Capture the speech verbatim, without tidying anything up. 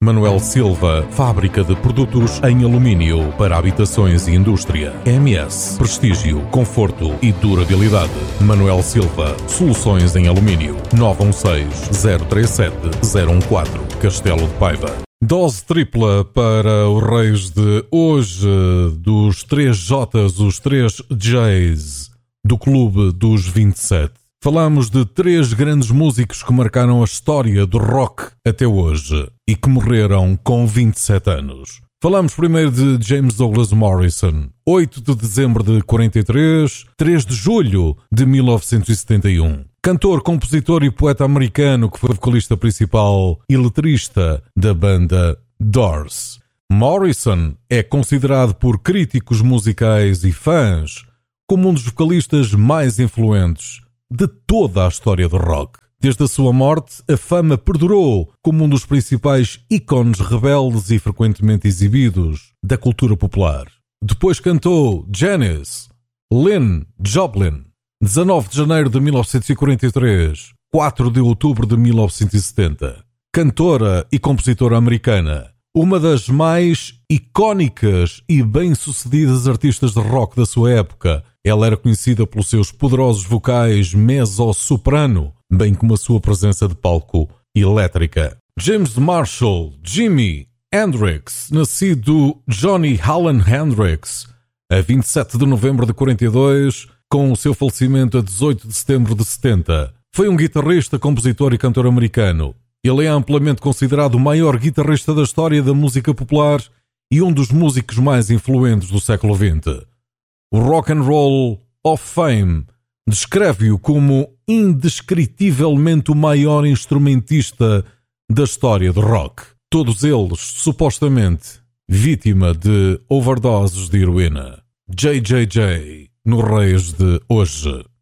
Manuel Silva, fábrica de produtos em alumínio para habitações e indústria. M S, prestígio, conforto e durabilidade. Manuel Silva, soluções em alumínio. nove um seis, zero três sete, zero um quatro, Castelo de Paiva. Dose tripla para os reis de hoje, dos três J's, os três J's, do Clube dos vinte e sete. Falamos de três grandes músicos que marcaram a história do rock até hoje e que morreram com vinte e sete anos. Falamos primeiro de James Douglas Morrison, oito de dezembro de quarenta e três, três de julho de mil novecentos e setenta e um. Cantor, compositor e poeta americano que foi vocalista principal e letrista da banda Doors. Morrison é considerado por críticos musicais e fãs como um dos vocalistas mais influentes de toda a história do rock. Desde a sua morte, a fama perdurou como um dos principais ícones rebeldes e frequentemente exibidos da cultura popular. Depois cantou Janis, Lynn Joplin, dezanove de janeiro de mil novecentos e quarenta e três, quatro de outubro de mil novecentos e setenta. Cantora e compositora americana, uma das mais icónicas e bem-sucedidas artistas de rock da sua época. Ela era conhecida pelos seus poderosos vocais mezzo-soprano, bem como a sua presença de palco elétrica. James Marshall, Jimi Hendrix, nascido Johnny Allen Hendrix, a vinte e sete de novembro de quarenta e dois, com o seu falecimento a dezoito de setembro de setenta. Foi um guitarrista, compositor e cantor americano. Ele é amplamente considerado o maior guitarrista da história da música popular e um dos músicos mais influentes do século vinte. O Rock and Roll of Fame descreve-o como indescritivelmente o maior instrumentista da história do rock. Todos eles, supostamente, vítima de overdoses de heroína. J J J, no Reis de hoje.